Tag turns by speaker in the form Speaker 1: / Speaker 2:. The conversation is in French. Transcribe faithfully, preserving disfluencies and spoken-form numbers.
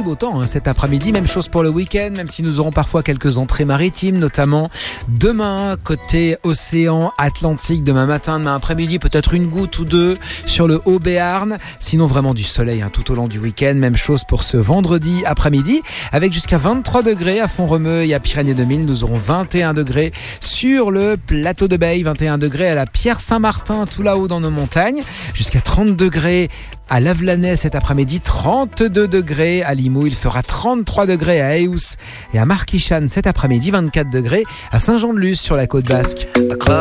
Speaker 1: du beau temps hein, cet après-midi. Même chose pour le week-end, même si nous aurons parfois quelques entrées maritimes, notamment demain côté océan Atlantique. Demain matin, demain après-midi, peut-être une goutte ou deux sur le Haut-Béarn. Sinon vraiment du soleil hein, tout au long du week-end. Même chose pour ce vendredi après-midi, avec jusqu'à vingt-trois degrés à Font-Romeu et à Pyrénées deux mille. Nous aurons vingt et un degrés sur le plateau de Beille, vingt et un degrés à la Pierre-Saint-Martin, tout là-haut dans nos montagnes, jusqu'à trente degrés à Lavelanet cet après-midi, trente-deux degrés à Limoux, il fera trente-trois degrés à Eous et à Marquichane cet après-midi, vingt-quatre degrés à Saint-Jean-de-Luz sur la côte basque.